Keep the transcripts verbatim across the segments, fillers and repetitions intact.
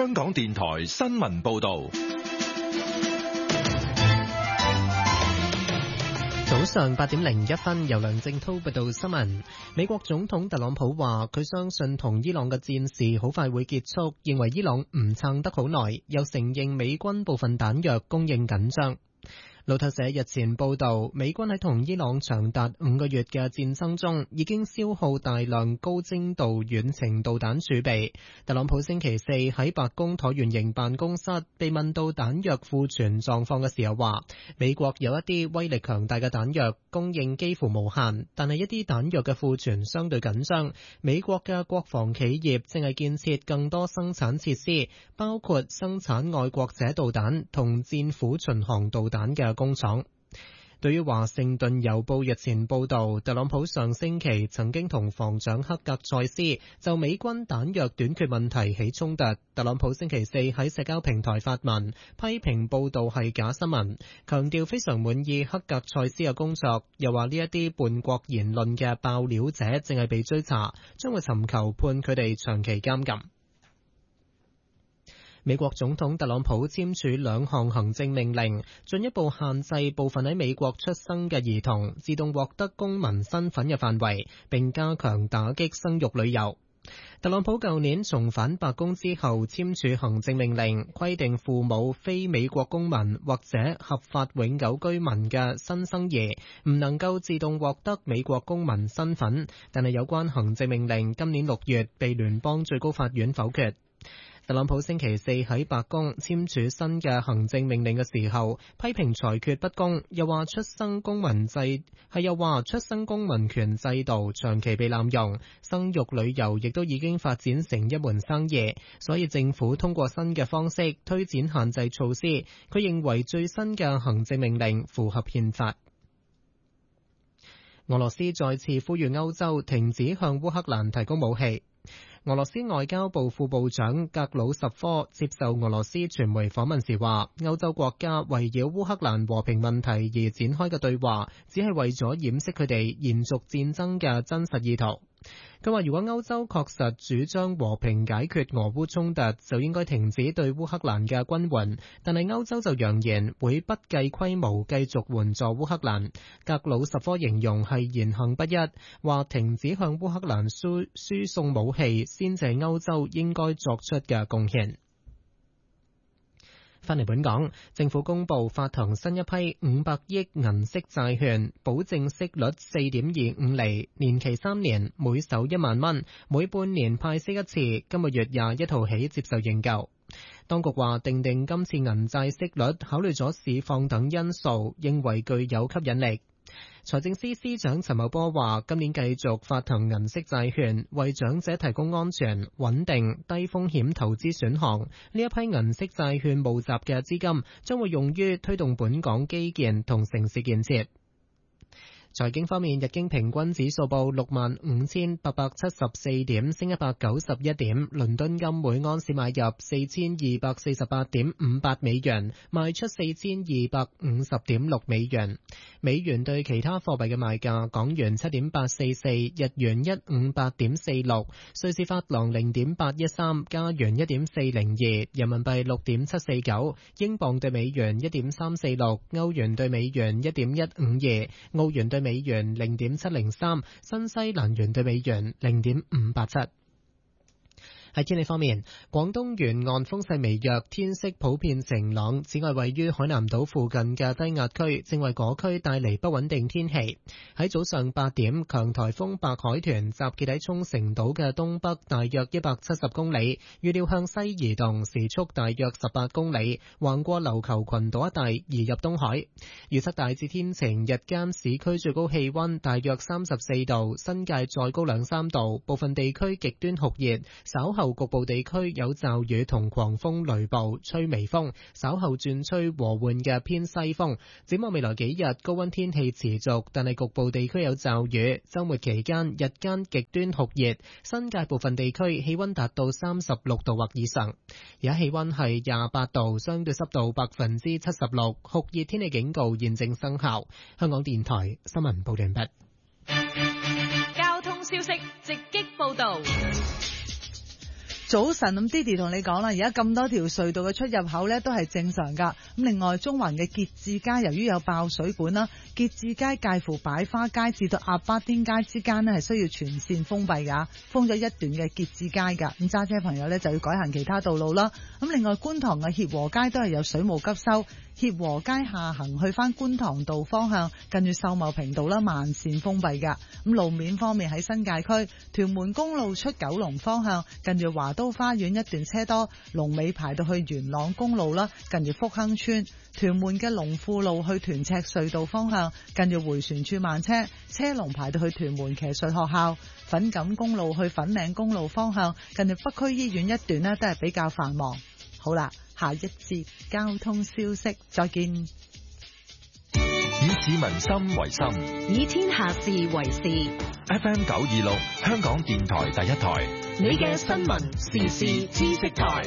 香港電台新聞報道。 早上八點零一分，由梁正濤報道新聞。美國總統特朗普話，佢相信同伊朗嘅戰事好快會結束，認為伊朗唔撐得好耐，又承認美軍部分彈藥供應緊張。路透社日前報道，美軍喺同伊朗長達五個月嘅戰爭中，已經消耗大量高精度遠程導彈儲備。特朗普星期四喺白宮橢圓形辦公室被問到彈藥庫存狀況嘅時候話，美國有一啲威力強大嘅彈藥供應幾乎無限，但係一啲彈藥嘅庫存相對緊張。美國嘅國防企業正係建設更多生產設施，包括生產愛國者導彈同戰斧巡航導彈嘅工廠。對於華盛頓郵報日前報道，特朗普上星期曾經同防長克格塞斯就美軍彈藥短缺問題起衝突。特朗普星期四喺社交平台發文，批評報道係假新聞，強調非常滿意克格塞斯嘅工作，又話呢一啲叛國言論嘅爆料者正係被追查，將會尋求判佢哋長期監禁。美國總統特朗普簽署兩項行政命令，進一步限制部分喺美國出生嘅兒童自動獲得公民身份嘅範圍，並加強打擊生育旅遊。特朗普舊年重返白宮之後簽署行政命令，規定父母非美國公民或者合法永久居民嘅新生兒唔能夠自動獲得美國公民身份，但係有關行政命令今年六月被聯邦最高法院否決。特朗普星期四喺白宮簽署新嘅行政命令嘅時候，批評裁決不公，又話出生公民制係又話出生公民權制度長期被濫用，生育旅遊亦都已經發展成一門生意，所以政府通過新嘅方式推展限制措施。佢認為最新嘅行政命令符合憲法。俄羅斯再次呼籲歐洲停止向烏克蘭提供武器。俄羅斯外交部副部長格魯什科接受俄羅斯傳媒訪問時話，歐洲國家圍繞烏克蘭和平問題而展開嘅對話，只係為咗掩飾佢哋延續戰爭嘅真實意圖。佢話，如果歐洲確實主張和平解決俄烏衝突，就應該停止對烏克蘭嘅軍援，但係歐洲就揚言會不計規模繼續援助烏克蘭。格魯什科形容係言行不一，話停止向烏克蘭輸輸送武器先至係歐洲應該作出嘅貢獻。翻嚟本港，政府公布發行新一批五百億銀色債券，保證息率四點二五厘，年期三年，每手一萬蚊，每半年派息一次。今個月廿一號起接受認購。當局話訂定今次銀債息率，考慮咗市況等因素，認為具有吸引力。財政司司長陳茂波話，今年繼續發行銀色債券，為長者提供安全、穩定、低風險投資選項。呢一批銀色債券募集嘅資金將會用於推動本港基建同城市建設。財經方面，日經平均指數報六萬五千八百七十四點，升一百九十一點。倫敦金每安士買入四千二百四十八點五八美元，賣出四千二百五十點六美元。美元對其他貨幣嘅賣價：港元七點八四四，日元一五八點四六，瑞士法郎零點八一三，加元一點四零二，人民幣六點七四九，英鎊對美元一點三四六，歐元對美元一點一五二，澳元對美元零點七零三，新西蘭元對美元零點五八七。喺天氣方面，廣東沿岸風勢微弱，天色普遍晴朗。此外，位於海南島附近嘅低壓區正為嗰區帶嚟不穩定天氣。喺早上八點，強颱風白海豚集結喺沖繩島嘅東北大約一百七十公里，預料向西移動，時速大約十八公里，橫過琉球群島一帶移入東海。預測大致天晴，日間市區最高氣溫大約三十四度，新界再高兩三度，部分地區極端酷熱，稍後局部地區有驟雨同狂風雷暴，吹微風，稍後轉吹和緩嘅偏西風。展望未來幾日，高溫天氣持續，但係局部地區有驟雨。週末期間日間極端酷熱，新界部分地區氣溫達到三十六度或以上。而家氣溫係廿八度，相對濕度百分之七十六，酷熱天氣警告現正生效。香港電台新聞報完畢。 交通消息直擊報道。 早晨，咁 Didi 同你講啦，而家咁多條隧道嘅出入口呢都係正常噶。咁另外，中環嘅結志街由於有爆水管啦，結志街介乎擺花街至到鴨巴甸街之間呢係需要全線封閉噶，封咗一段嘅結志街噶。咁揸車朋友呢就要改行其他道路啦。咁另外，觀塘嘅協和街都係有水務急修，協和街下行去翻觀塘道方向，近住秀茂坪道啦，慢線封閉噶。咁路面方面喺新界區，屯門公路出九龍方向，近住華都花園一段車多，龍尾排到去元朗公路啦，近住福亨村。屯門嘅龍富路去屯赤隧道方向，近住迴旋處慢車，車龍排到去屯門騎術學校。粉錦公路去粉嶺公路方向，近住北區醫院一段呢都係比較繁忙。好啦，下一節交通消息，再見。 以市民心為心， 以天下事為事。 F M 九二六，香港電台第一台， 你嘅新聞時事知識台。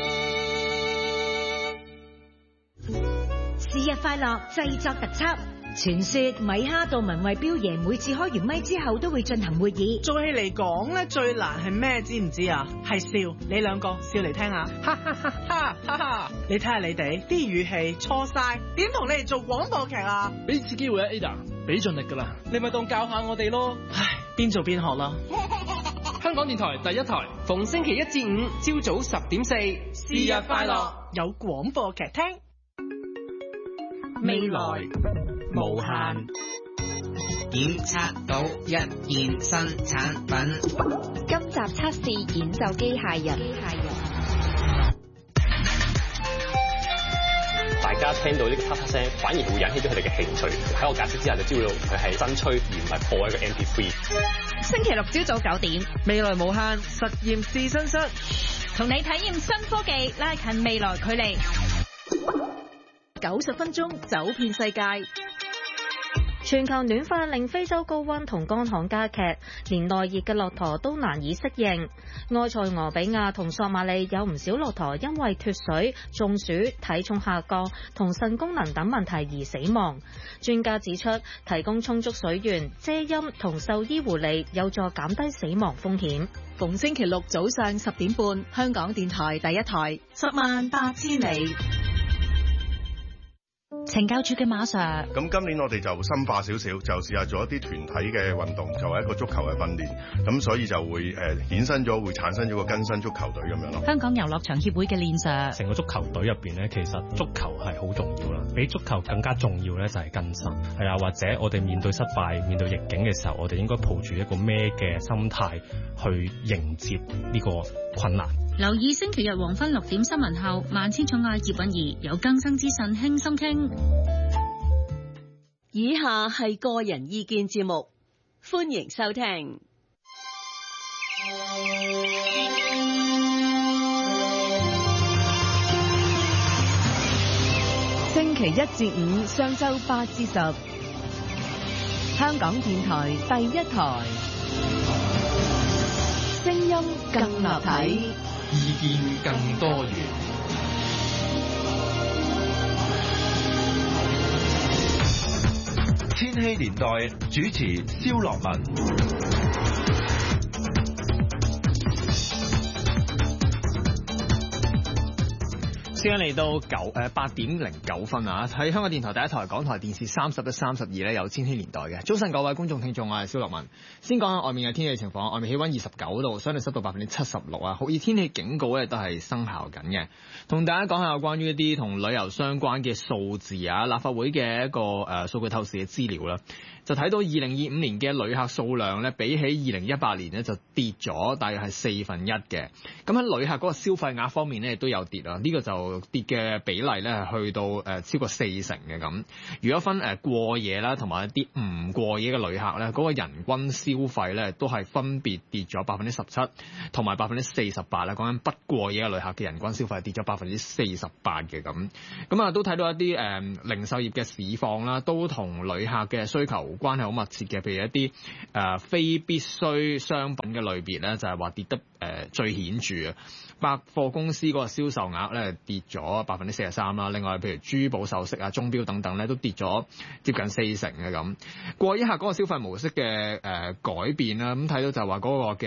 是日快樂製作特輯。傳說米哈杜文慧標爺每次開完咪之後都會進行會議。 做戲嚟講咧，最難係咩？知唔知啊？係笑。你兩個笑嚟聽下，哈哈哈哈哈哈！你睇下你哋啲語氣錯晒，點同你哋做廣播劇啊？ 俾次機會啊 Ada， 俾盡力噶啦，你咪當教下我哋咯。 唉，邊做邊學啦。 香港電台第一台，逢星期一至五朝早十點四，是日快樂， 有廣播劇聽。 未來無限，檢測到一件新產品。 今集測試演奏機械人。機械人。 大家聽到呢個啪啪聲，反而會引起咗佢哋嘅興趣。喺我解釋之下，就知道佢係新吹而唔係破一個 M P 三。 星期六朝早九點， 未來無限實驗試身室， 同你體驗新科技，拉近未來距離。 九十分鐘走遍世界。全球暖化令非洲高溫同乾旱加劇，連耐熱嘅駱駝都難以適應。埃塞俄比亞同索馬里有唔少駱駝因為脫水、中暑、體重下降同腎功能等問題而死亡。專家指出，提供充足水源、遮陰同獸醫護理有助減低死亡風險。 逢星期六早上十點半，香港電台第一台，十萬八千里。 懲教處嘅馬 Sir， 咁今年我哋就深化少少，就試下做一啲團體嘅運動，就係一個足球嘅訓練，咁所以就會誒衍生咗，會產生咗個更新足球隊咁樣咯。 香港遊樂場協會嘅練 Sir， 成個足球隊入邊咧，其實足球係好重要啦，比足球更加重要咧就係更新，係啊，或者我哋面對失敗、面對逆境嘅時候，我哋應該抱住一個咩嘅心態去迎接呢個困難。 留意星期日黃昏六點新聞後，萬千寵愛葉韻儀有更新資訊輕鬆傾。 以下係個人意見節目，歡迎收聽。 星期一至五上晝八至十，香港電台第一台，聲音更立體， 意見更多元。千禧年代主持蕭樂文。 時間嚟到九誒八點零九分啊！喺香港電台第一台、港台電視三十一、三十二咧有千禧年代嘅。早晨各位觀眾聽眾，我係蕭樂文。先講下外面嘅天氣情況，外面氣溫二十九度，相對濕度百分之七十六啊，酷熱天氣警告咧都係生效緊嘅。同大家講下有關於一啲同旅遊相關嘅數字啊，立法會嘅一個誒數據透視嘅資料啦。就睇到二零二五年嘅旅客數量咧，比起二零一八年咧就跌咗，大約係四分一嘅。咁喺旅客嗰個消費額方面咧，亦都有跌啊。呢個就跌嘅比例咧係去到誒超過四成嘅咁。如果分誒過夜啦，同埋一啲唔過夜嘅旅客咧，嗰個人均消費咧都係分別跌咗百分之十七同埋百分之四十八啦。講緊不過夜嘅旅客嘅人均消費跌咗百分之四十八嘅咁。咁啊都睇到一啲誒零售業嘅市況啦，都同旅客嘅需求關係好密切嘅，譬如一啲誒、呃、非必需商品嘅類別咧，就係、是、話跌得誒、呃、最顯著啊！百貨公司嗰個銷售額咧跌咗百分之四十三啦，另外譬如珠寶首飾啊、鐘錶等等咧都跌咗接近四成嘅咁。過一下嗰個消費模式嘅誒、呃、改變啦，咁睇到就係話嗰個嘅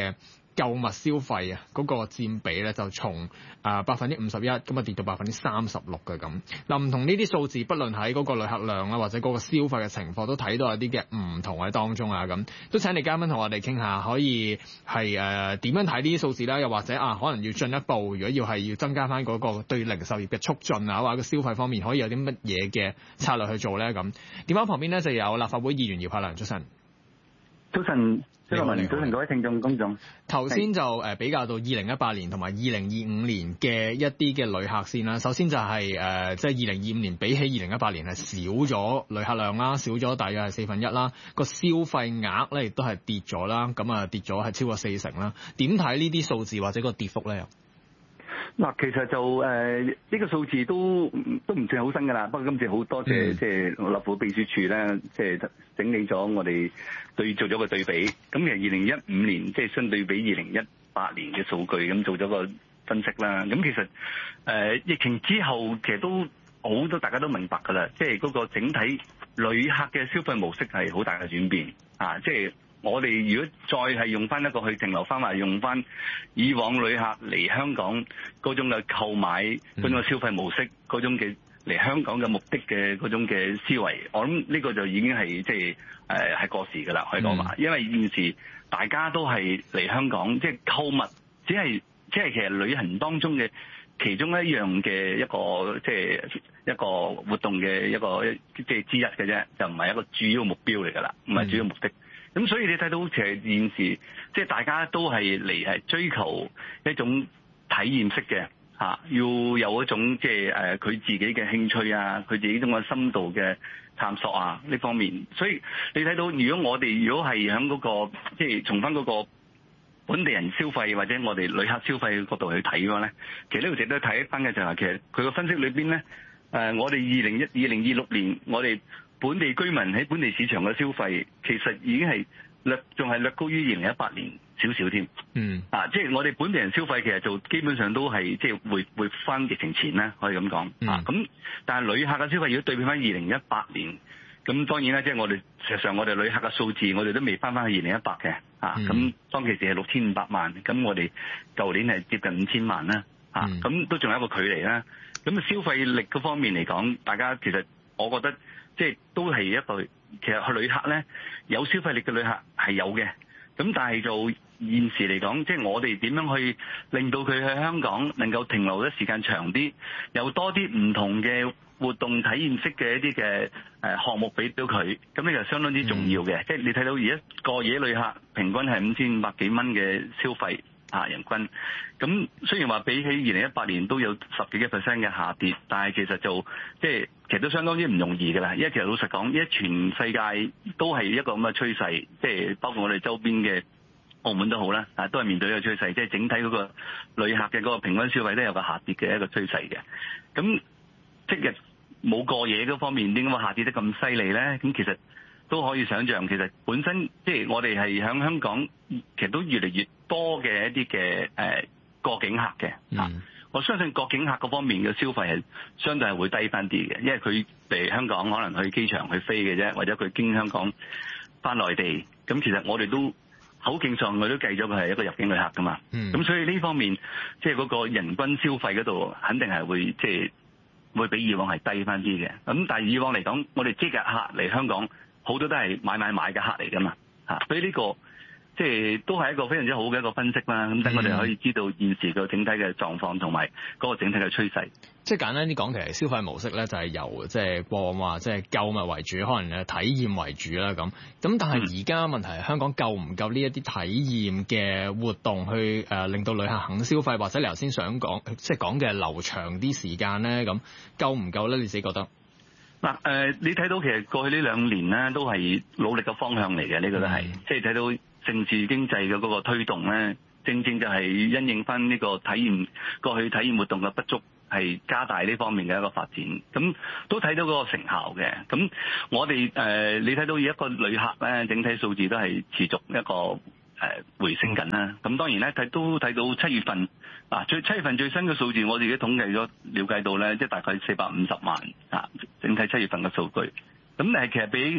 購物消費啊嗰個佔比咧就從啊百分之五十一咁啊跌到百分之三十六嘅咁。嗱，唔同呢啲數字，不論喺嗰個旅客量啦，或者嗰個消費嘅情況，都睇到有啲嘅唔同喺當中啊咁。都請你嘉賓同我哋傾下，可以係誒點樣睇呢啲數字啦？又或者啊，可能要進一步，如果要係要增加翻嗰個對零售業嘅促進啊，或者個消費方面，可以有啲乜嘢嘅策略去做咧？咁電話旁邊咧就有立法會議員姚柏良，早晨。 早晨。早晨，早晨各位聽眾公眾。 頭先就誒比較到二零一八年同埋二零二五年嘅一啲嘅旅客先啦。首先就係誒即係二零二五年比起二零一八年係少咗旅客量啦，少咗大約係四分一啦。個消費額咧亦都係跌咗啦，咁啊跌咗係超過四成啦。點睇呢啲數字或者個跌幅咧？ 嗱，其實就誒呢、呃這個數字都都唔算好新㗎啦。不過今次好多謝即係立法會秘書處咧，即、就、係、是、整理咗我哋對做咗個對比。咁其實二零一五年即係、就是、相對比二零一八年嘅數據，咁做咗個分析啦。咁其實誒、呃、疫情之後，其實都好多大家都明白㗎啦。即係嗰個整體旅客嘅消費模式係好大嘅轉變啊！即、就、係、是我哋如果再係用翻一個去停留翻，或用翻以往旅客嚟香港嗰種嘅購買嗰種嘅消費模式，嗰種嘅嚟香港嘅目的嘅嗰種嘅思維，我諗呢個就已經係即係誒係過時㗎啦，可以講話。因為現時大家都係嚟香港，即係購物，只係即係其實旅行當中嘅其中一樣嘅一個即係一個活動嘅一個即係之一嘅啫，就唔係一個主要目標嚟㗎啦，唔係主要目的。咁所以你睇到其實現時即係大家都係嚟係追求一種體驗式嘅嚇，要有一種即係誒佢自己嘅興趣啊，佢自己種嘅深度嘅探索啊呢方面。所以你睇到如果我哋如果係喺嗰個即係從翻嗰個本地人消費或者我哋旅客消費角度去睇嘅話咧，其實呢度值得睇翻嘅就係其實佢個分析裏邊咧誒，我哋二零一二零二六年我哋本地居民喺本地市場嘅消費，其實已經係略仲係略高於二零一八年少少添。嗯，啊，即係我哋本地人消費其實就基本上都係即係回回翻疫情前啦，可以咁講。嗯、啊，咁但係旅客嘅消費如果對比翻二零一八年，咁當然啦，即係我哋事實上我哋旅客嘅數字，我哋都未翻翻去二零一八嘅。啊，咁、嗯、當其時係六千五百萬，咁我哋舊年係接近五千萬啦。啊，咁、嗯、都仲有一個距離啦。咁消費力嗰方面嚟講，大家其實我覺得。即係都係一個，其實去旅客咧有消費力嘅旅客係有嘅，咁但係就現時嚟講，即係我哋點樣去令到佢去香港能夠停留得時間長啲，有多啲唔同嘅活動體驗式嘅一啲嘅誒項目俾到佢，咁呢個相當之重要嘅。即係你睇到而家過夜旅客平均係五千五百幾蚊嘅消費。啊，人均咁雖然話比起二零一八年都有十幾個 percent 嘅下跌，但係其實就即係其實都相當之唔容易㗎啦。因為其實老實講，因為全世界都係一個咁嘅趨勢，即係包括我哋周邊嘅澳門都好啦，啊都係面對呢個趨勢，即係整體嗰個旅客嘅嗰個平均消費都有個下跌嘅一個趨勢嘅。咁即日冇過夜嗰方面點解會下跌得咁犀利咧？咁其實都可以想像，其實本身即係我哋係喺香港，其實都越嚟越多嘅一啲嘅誒過境客嘅、嗯、我相信過境客嗰方面嘅消費係相對係會低翻啲嘅，因為佢嚟香港可能去機場去飛嘅啫，或者佢經香港翻內地，咁其實我哋都口徑上我都計咗佢係一個入境旅客噶嘛，咁、嗯、所以呢方面即係嗰個人均消費嗰度肯定係會即係、就是、會比以往係低翻啲嘅，咁但係以往嚟講，我哋即日客嚟香港好多都係買買買嘅客嚟噶嘛，嚇，所以呢個即係都係一個非常之好嘅一個分析啦。咁等我哋可以知道現時個整體嘅狀況同埋嗰個整體嘅趨勢。 即係簡單啲講，其實消費模式咧就係由即係過往話即係購物為主，可能誒體驗為主啦咁。咁但係而家問題係香港夠唔夠呢一啲體驗嘅活動去誒令到旅客肯消費，或者你頭先想講即係講嘅留長啲時間咧，咁夠唔夠咧？你自己覺得？ 嗱，誒，你睇到其實過去呢兩年咧都係努力嘅方向嚟嘅，呢個都係，即係睇到政治經濟嘅嗰個推動咧，正正就係因應翻呢個體驗過去體驗活動嘅不足，係加大呢方面嘅一個發展，咁都睇到嗰個成效嘅。咁我哋誒、呃，你睇到一個旅客咧，整體數字都係持續一個。誒回升緊啦，咁當然咧睇都睇到七月份啊，最七月份最新嘅數字，我自己統計咗了解到咧，即係大概四百五十萬啊，整體七月份嘅數據。咁誒其實比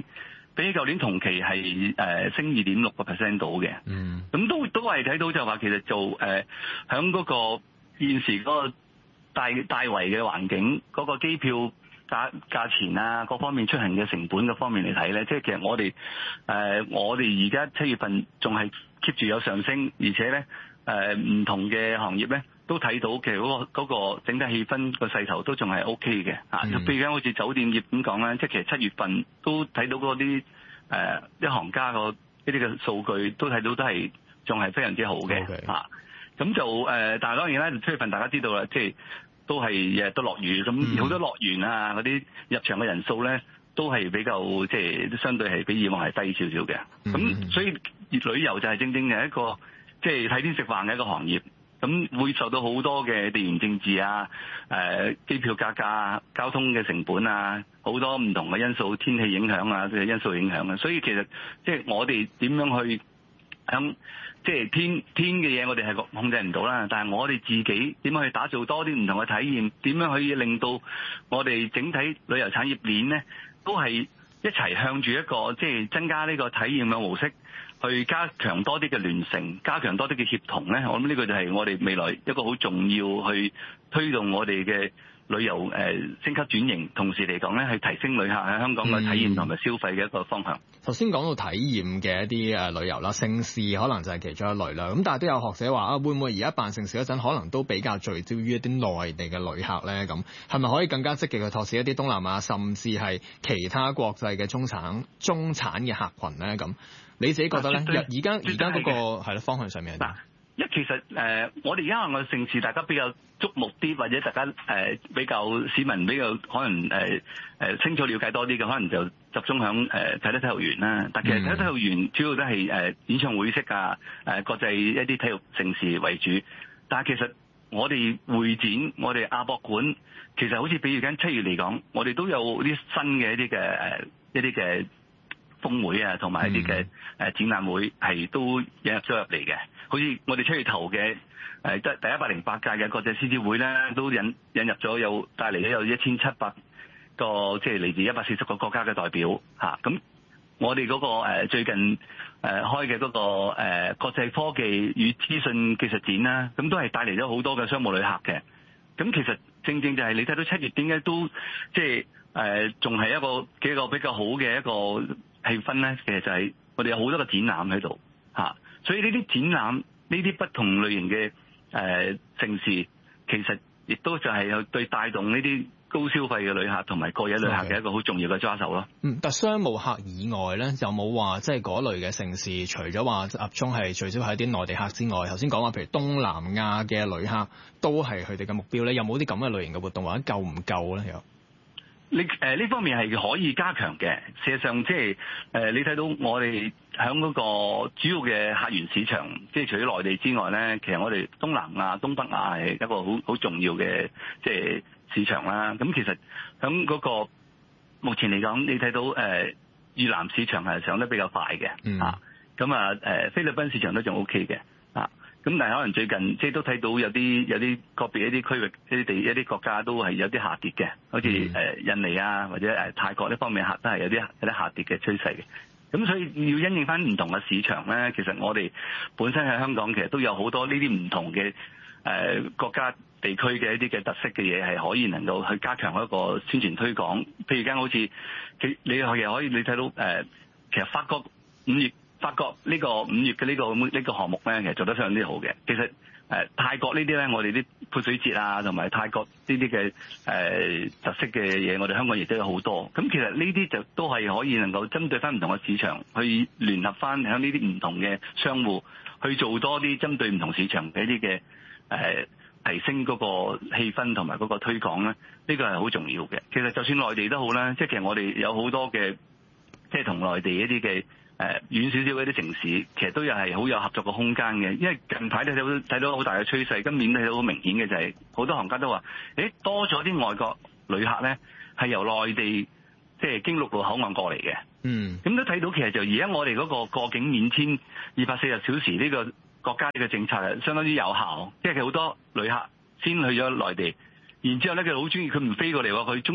比起舊年同期係誒、呃、升二點六個 percent 到嘅。嗯，咁都都係睇到就話其實做誒響嗰個現時嗰個大大圍嘅環境，嗰、那個機票價價錢啊，各方面出行嘅成本嘅方面嚟睇咧，即係其實我哋誒、呃、我哋而家七月份仲係 keep 住有上升，而且咧誒唔同嘅行業咧都睇到其實嗰、那個嗰個整體氣氛個勢頭都仲係 O K 嘅啊。譬如講好似酒店業咁講咧，即係其實七月份都睇到嗰啲誒一行家個呢啲嘅數據都睇到都係仲係非常之好嘅嚇。咁、okay. 啊、就誒、呃，但係當然啦，七月份大家知道啦，即係都係日日都落雨，咁好多樂園啊嗰啲入場嘅人數咧都係比較即係相對係比以往係低少少嘅。咁、mm-hmm. 所以旅遊就係正正係一個即係睇天食飯嘅一個行業。咁會受到好多嘅地緣政治啊、誒、呃、機票價格啊、交通嘅成本啊，好多唔同嘅因素、天氣影響啊嘅因素影響啊。所以其實即係我哋點樣去響即係天天嘅嘢，我哋係控制唔到啦。但係我哋自己點樣去打造多啲唔同嘅體驗，點樣可以令到我哋整體旅遊產業鏈咧，都係一齊向住一個即係增加呢個體驗嘅模式。去加強多啲嘅聯乘，加強多啲嘅協同咧，我諗呢個就係我哋未來一個好重要去推動我哋嘅旅遊誒、呃、升級轉型，同時嚟講咧，係提升旅客喺香港嘅體驗同埋消費嘅一個方向。 頭先講到體驗嘅一啲誒旅遊啦，盛事可能就係其中一類啦。咁但係都有學者話啊，會唔會而家辦盛事嗰陣，可能都比較聚焦於一啲內地嘅旅客咧？咁係咪可以更加積極去拓展一啲東南亞，甚至係其他國際嘅中產中產嘅客群咧？咁你自己覺得咧？而家而家嗰個係咯方向上面係點？ 一其實誒、呃，我哋而家嘅盛事，大家比較矚目啲，或者大家誒、呃、比較市民比較可能誒誒、呃、清楚了解多啲嘅，可能就集中響誒啟德體育園啦。但其實啟德體育園主要都係誒、呃、演唱會式啊，誒、呃、國際一啲體育盛事為主。但係其實我哋會展、我哋亞博館，其實好似比如緊七月嚟講，我哋都有啲新嘅一啲嘅誒一啲嘅峰會啊，同埋一啲嘅誒展覽會係都引入咗入嚟嘅。好似我哋七月頭嘅誒第第一百零八屆嘅國際獅子會咧，都引引入咗有帶嚟咗有一千七百個即係嚟自一百四十個國家嘅代表嚇。咁、啊、我哋嗰、那個、呃、最近誒、呃、開嘅嗰、那個誒、呃、國際科技與資訊技術展啦，咁都係帶嚟咗好多嘅商務旅客嘅。咁其實正正就係你睇到七月點解都即係誒仲係一個幾個比較好嘅一個氣氛咧？其實就係我哋有好多個展覽喺度嚇。所以呢啲展覽，呢啲不同類型嘅誒盛事，其實亦都就係有對帶動呢啲高消費嘅旅客同埋過夜旅客嘅一個好重要嘅抓手咯。 嗯，但商務客以外咧，有冇話即係嗰類嘅盛事？除咗話集中係聚焦喺啲內地客之外，頭先講話譬如東南亞嘅旅客都係佢哋嘅目標咧，有冇啲咁嘅類型嘅活動或者夠唔夠咧？有？ 你誒呢方面係可以加強嘅。事實上，即係誒你睇到我哋喺嗰個主要嘅客源市場，即係除咗內地之外咧，其實我哋東南亞、東北亞係一個好好重要嘅即係市場啦。咁其實喺嗰個目前嚟講，你睇到誒越南市場係上得比較快嘅、嗯，啊，咁啊誒菲律賓市場都仲 O K 嘅，啊。咁但係可能最近即係都睇到有啲有啲個別一啲區域一啲地一啲國家都係有啲下跌嘅，好似誒印尼啊或者誒泰國呢方面客都係有啲有啲下跌嘅趨勢嘅。咁所以要因應翻唔同嘅市場咧，其實我哋本身喺香港其實都有好多呢啲唔同嘅誒國家地區嘅一啲嘅特色嘅嘢係可以能夠去加強一個宣傳推廣。譬如而家好似你你其實可以你睇到誒，其實法國五月。法國呢個五月嘅呢、這個呢、這個項目咧，其實做得非常之好嘅。其實誒、呃、泰國呢啲咧，我哋啲潑水節啊，同埋泰國呢啲嘅誒特色嘅嘢，我哋香港亦都有好多。咁其實呢啲就都係可以能夠針對翻唔同嘅市場，去聯合翻喺呢啲唔同嘅商戶去做多啲針對唔同市場嘅一啲嘅誒提升嗰個氣氛同埋嗰個推廣咧，呢、這個係好重要嘅。其實就算內地都好啦，即係其實我哋有好多嘅即係同內地一啲嘅。誒遠少少嘅一啲城市，其實都有係好有合作嘅空間嘅，因為近排睇到睇到好大嘅趨勢，今年睇到好明顯嘅就係、是、好多行家都話，誒多咗啲外國旅客咧係由內地即係經陸路口岸過嚟嘅，嗯，咁都睇到其實就而家我哋嗰個過境免簽二百四十小時呢個國家嘅政策係相當之有效，即係佢好多旅客先去咗內地，然之後咧佢好中意佢唔飛過嚟喎，佢中意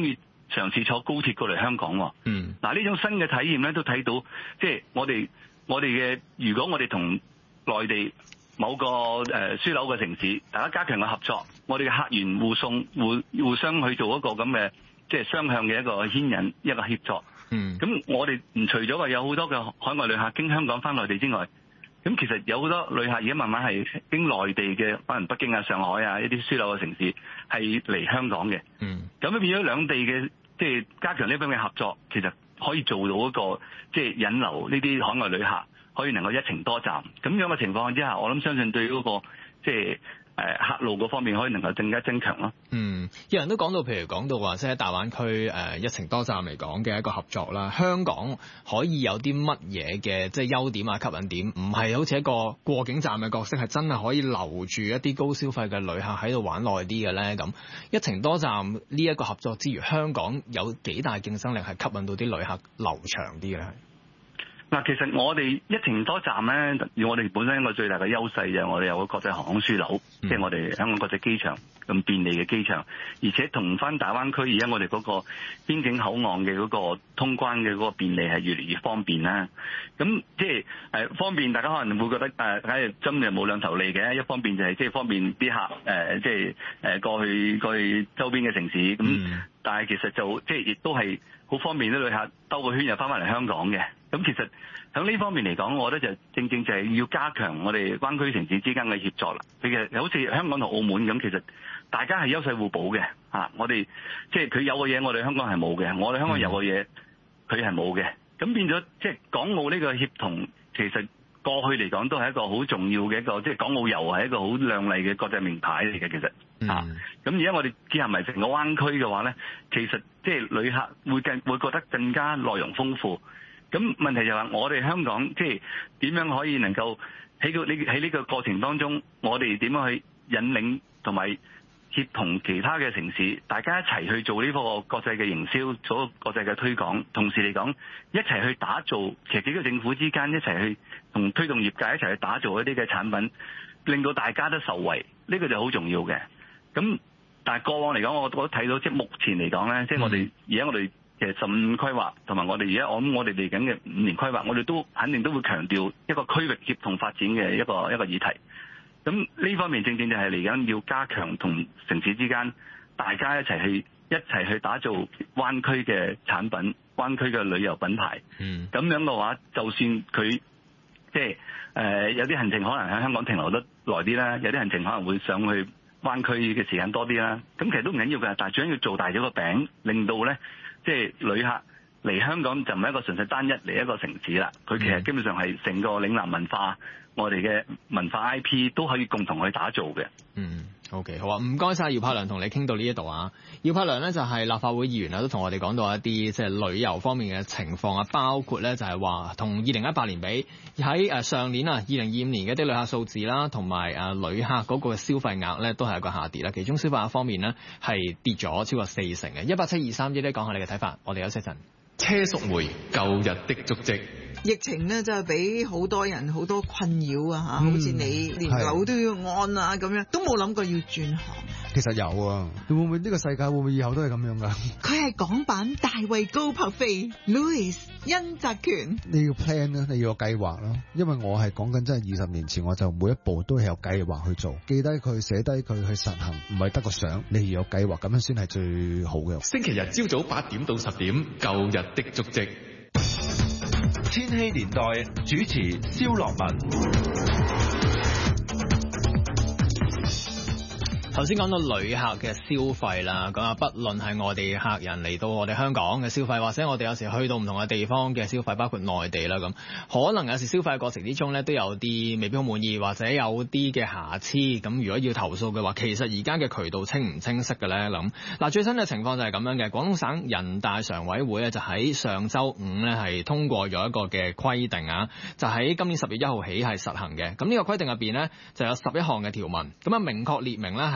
嘗試坐高鐵過嚟香港喎。 嗯， 嗱呢種新嘅體驗咧，都睇到即係我哋我哋嘅，如果我哋同內地某個誒樞紐嘅城市，大家加強嘅合作，我哋嘅客源互送互互相去做一個咁嘅即係雙向嘅一個牽引一個協作。 嗯， 咁我哋唔除咗話有好多嘅海外旅客經香港翻內地之外，咁其實有好多旅客而家慢慢係經內地嘅，可能北京啊、上海啊一啲樞紐嘅城市係嚟香港嘅。 嗯， 咁樣變咗兩地嘅即係加強呢方面嘅合作，其實可以做到一個即係引流呢啲海外旅客，可以能夠一程多站。咁樣嘅情況之下，我諗相信對嗰個即係誒客路嗰方面可以能夠更加增強咯。 嗯，有人都講到，譬如講到話，即係喺大灣區誒一程多站嚟講嘅一個合作啦。香港可以有啲乜嘢嘅即係優點啊、吸引點？唔係好似一個過境站嘅角色，係真係可以留住一啲高消費嘅旅客喺度玩耐啲嘅咧。咁一程多站呢一個合作之餘，香港有幾大競爭力係吸引到啲旅客留長啲嘅咧？ 嗱，其實我哋一程多站咧，我哋本身一個最大嘅優勢就係我哋有個國際航空樞紐，即係、嗯、我哋香港國際機場咁便利嘅機場，而且同翻大灣區而家我哋嗰個邊境口岸嘅嗰個通關嘅嗰個便利係越嚟越方便啦。咁即係誒方便，大家可能會覺得誒，梗係針又冇兩頭利嘅。一方面就係即係方便啲客誒，即係誒過去過去周邊嘅城市咁，嗯、但係其實就即係亦都係好方便啲旅客兜個圈又翻返嚟香港嘅。咁其實喺呢方面嚟講，我覺得就正正就係要加強我哋灣區城市之間嘅協作啦。其實好似香港同澳門咁，其實大家係優勢互補嘅嚇。我哋即係佢有嘅嘢，我哋香港係冇嘅；我哋香港有嘅嘢，佢係冇嘅。咁變咗即係港澳呢個協同，其實過去嚟講都係一個好重要嘅一個，即係港澳遊係一個好亮麗嘅國際名牌嚟嘅。其實嚇，咁而家我哋結合埋成個灣區嘅話咧，其實即係旅客會更會覺得更加內容豐富。咁問題就係話，我哋香港即係點樣可以能夠喺個呢喺呢個過程當中，我哋點樣去引領同埋協同其他嘅城市，大家一齊去做呢個國際嘅營銷，做國際嘅推廣，同時嚟講一齊去打造，其實幾個政府之間一齊去同推動業界一齊去打造一啲嘅產品，令到大家都受惠，呢個就好重要嘅。咁但係過往嚟講，我都睇到即係目前嚟講咧，即係我哋而家我哋。其實十五規劃同埋我哋而家我諗我哋嚟緊嘅五年規劃，我哋都肯定都會強調一個區域協同發展嘅一個一個議題。咁呢方面正正就係嚟緊要加強同城市之間大家一齊去一齊去打造灣區嘅產品、灣區嘅旅遊品牌。嗯，咁樣嘅話，就算佢即係誒有啲行程可能喺香港停留得耐啲啦，有啲行程可能會上去灣區嘅時間多啲啦。咁其實都唔緊要嘅，但係最緊要做大咗個餅，令到咧。即係旅客嚟香港就唔係一個純粹單一嚟一個城市啦，佢其實基本上係成個嶺南文化，我哋嘅文化 I P 都可以共同去打造嘅。 嗯 ，OK， 好啊，唔該晒姚柏良，同你傾到呢一度啊。姚柏良呢就係立法會議員啊，都同我哋講到一啲即係旅遊方面嘅情況啊，包括咧就係話同二零一八年比，喺誒上年啊二零二五年嘅啲旅客數字啦，同埋誒旅客嗰個消費額咧都係一個下跌啦。其中消費額方面呢係跌咗超過四成嘅。一八七二三一咧講下你嘅睇法，我哋休息陣。 車淑梅舊日的足跡。 疫情咧真係俾好多人好多困擾啊嚇，嗯、好似你連樓都要按啊咁樣，都冇諗過要轉行。 其實有啊，會唔會呢個世界會唔會以後都係咁樣噶？ 佢係港版大衛高柏飛 Louis 殷澤權。 你要 plan 啦，你要有計劃啦，因為我係講緊真係二十年前，我就每一步都係有計劃去做，記低佢，寫低佢去實行，唔係得個想，你要有計劃，咁樣先係最好嘅。 星期日朝早八點到十點，舊日的足跡。千禧年代主持蕭樂文。 頭先講到旅客嘅消費啦，咁啊，不論係外地客人嚟到我哋香港嘅消費，或者我哋有時去到唔同嘅地方嘅消費，包括內地啦，咁可能有時消費嘅過程之中咧，都有啲未必好滿意，或者有啲嘅瑕疵。咁如果要投訴嘅話，其實而家嘅渠道清唔清晰嘅咧？咁嗱，最新嘅情況就係咁樣嘅。廣東省人大常委會咧就喺上週五咧係通過咗一個嘅規定啊，就喺今年十月一號起係實行嘅。咁呢個規定入邊咧就有十一項嘅條文，咁啊明確列明咧喺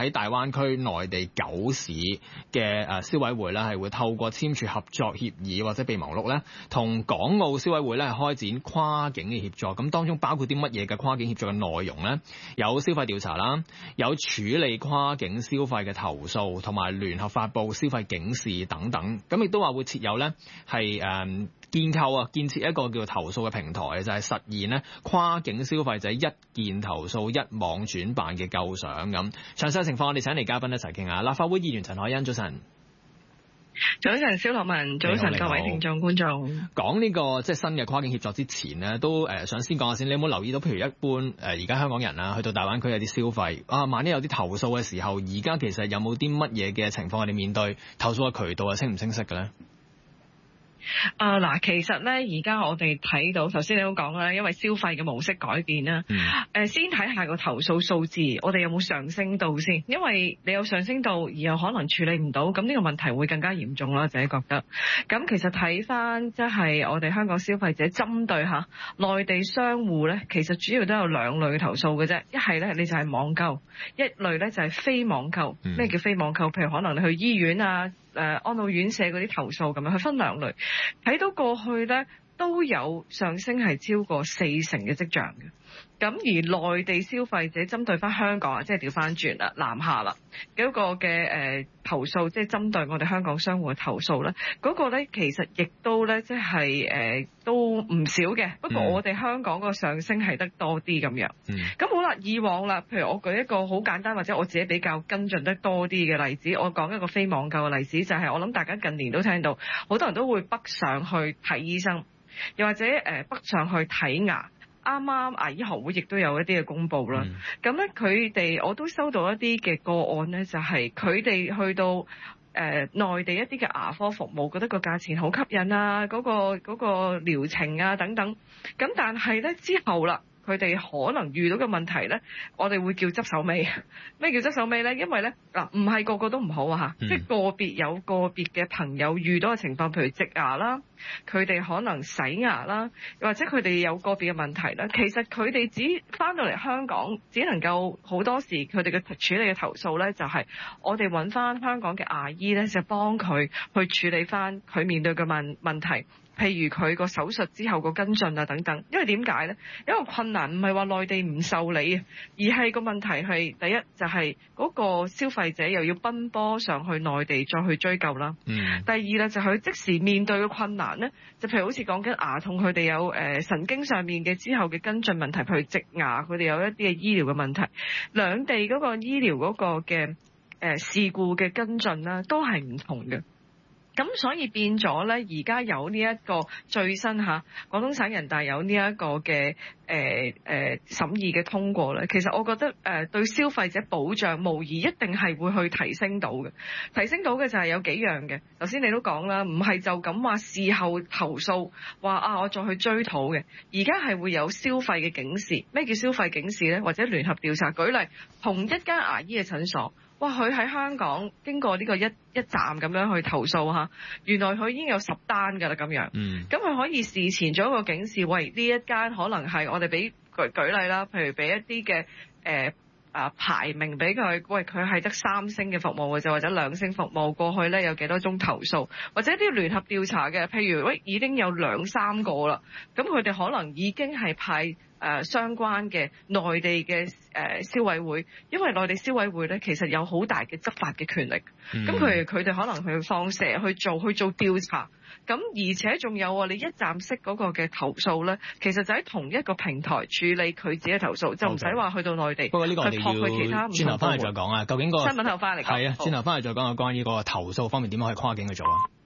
喺大灣區內地九市嘅誒消委會咧，係會透過簽署合作協議或者備忘錄咧，同港澳消委會咧係開展跨境嘅協作。咁當中包括啲乜嘢嘅跨境協作嘅內容咧？有消費調查啦，有處理跨境消費嘅投訴，同埋聯合發布消費警示等等。咁亦都話會設有咧係誒建構啊，建設一個叫做投訴嘅平台，就係、是、實現咧跨境消費者一件投訴一網轉辦嘅構想咁。詳細情況我哋請嚟嘉賓一齊傾下。立法會議員陳凱欣，早晨。 早晨，蕭樂文，早晨各位聽眾觀眾。 講呢、這個即係新嘅跨境協作之前呢，都誒、呃、想先講下先。你有冇留意到，譬如一般誒而家香港人啊，去到大灣區有啲消費啊，萬一有啲投訴嘅時候，而家其實有冇啲乜嘢嘅情況我哋面對投訴嘅渠道係清唔清晰嘅咧？ 啊嗱，其實咧，而家我哋睇到，頭先你都講啦，因為消費嘅模式改變啦。嗯。誒，先睇下個投訴數字，我哋有冇上升到先？因為你有上升到，而又可能處理唔到，咁呢個問題會更加嚴重啦。自己覺得。咁其實睇翻即係我哋香港消費者針對下內地商戶咧，其實主要都有兩類投訴嘅啫。一係咧，你就係網購；一類咧就係非網購。咩、嗯、叫非網購？譬如可能你去醫院啊。誒、呃、安老院舍嗰啲投訴咁樣，佢分兩類，睇到過去咧都有上升係超過四成嘅跡象嘅。咁而內地消費者針對翻香港啊，即係調翻轉啦，南下啦，嗰個嘅誒、呃、投訴，即係針對我哋香港商戶嘅投訴咧，嗰、那個咧其實亦都咧即係誒、呃、都唔少嘅。不過我哋香港個上升係得多啲咁樣。咁、嗯、好啦，以往啦，譬如我舉一個好簡單或者我自己比較跟進得多啲嘅例子，我講一個非網購嘅例子，就係、是、我諗大家近年都聽到，好多人都會北上去睇醫生，又或者誒、呃、北上去睇牙。啱啱牙醫學會亦都有一啲嘅公佈啦，咁咧佢哋我都收到一啲嘅個案咧，就係佢哋去到誒、呃、內地一啲嘅牙科服務，覺得個價錢好吸引啊，嗰、嗰個嗰、嗰個療程啊等等，咁但係咧之後啦。佢哋可能遇到嘅問題咧，我哋會叫執手尾。咩叫執手尾咧？因為咧嗱，唔係個個都唔好啊嚇，即係個別有個別嘅朋友遇到嘅情況，譬如植牙啦，佢哋可能洗牙啦，或者佢哋有個別嘅問題啦。其實佢哋只翻到嚟香港，只能夠好多時佢哋嘅處理嘅投訴咧，就係我哋揾翻香港嘅牙醫咧，就幫佢去處理翻佢面對嘅問問題。譬如佢個手術之後個跟進啊等等，因為點解呢？因為困難唔係話內地唔受理啊，而係個問題係第一就係、是、嗰個消費者又要奔波上去內地再去追究啦。嗯。第二咧就係佢即時面對嘅困難呢，就譬如好似講緊牙痛，佢哋有誒、呃、神經上面嘅之後嘅跟進問題，譬如植牙，佢哋有一啲嘅醫療嘅問題，兩地嗰個醫療嗰個嘅誒、呃、事故嘅跟進啦，都係唔同嘅。咁所以變咗咧，而家有呢一個最新嚇廣東省人大有呢一個嘅誒誒審議嘅通過咧，其實我覺得誒、呃、對消費者保障無疑一定係會去提升到嘅。提升到嘅就係有幾樣嘅。頭先你都講啦，唔係就咁話事後投訴話啊，我再去追討嘅。而家係會有消費嘅警示。咩叫消費警示咧？或者聯合調查。舉例，同一間牙醫嘅診所。哇！佢喺香港經過呢個一一站咁樣去投訴嚇，原來佢已經有十單㗎啦咁樣。嗯。咁佢可以事前做一個警示，喂，呢一間可能係我哋俾舉舉例啦，譬如俾一啲嘅誒啊排名俾佢，喂，佢係得三星嘅服務嘅啫，或者兩星服務，過去咧有幾多宗投訴，或者啲聯合調查嘅，譬如喂已經有兩三個啦，咁佢哋可能已經係派。誒、呃、相關嘅內地嘅誒、呃、消委會，因為內地消委會咧其實有好大嘅執法嘅權力，咁譬如佢哋可能去放蛇去做去做調查，咁而且仲有啊，你一站式嗰個嘅投訴咧，其實就喺同一個平台處理佢自己嘅投訴，就唔使話去到內地。不過呢個我哋要轉頭翻嚟再講啊，究竟個新聞後翻嚟講係啊，轉頭翻嚟再講啊，關於個投訴方面點樣可以跨境去做啊？